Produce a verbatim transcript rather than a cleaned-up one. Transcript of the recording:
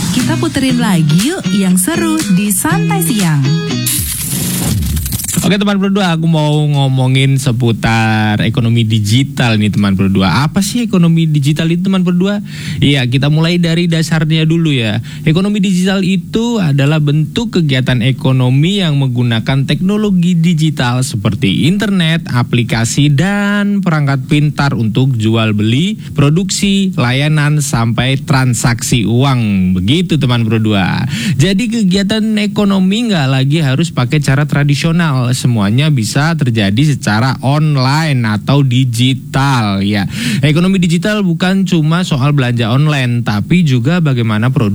Kita puterin lagi yuk yang seru di Santai Siang. Oke teman berdua, aku mau ngomongin seputar ekonomi digital nih teman berdua. Apa sih ekonomi digital itu teman berdua? Iya, kita mulai dari dasarnya dulu ya. Ekonomi digital itu adalah bentuk kegiatan ekonomi yang menggunakan teknologi digital seperti internet, aplikasi, dan perangkat pintar untuk jual beli, produksi, layanan, sampai transaksi uang. Begitu teman berdua. Jadi kegiatan ekonomi nggak lagi harus pakai cara tradisional. Semuanya bisa terjadi secara online atau digital ya. Ekonomi digital bukan cuma soal belanja online, tapi juga bagaimana produk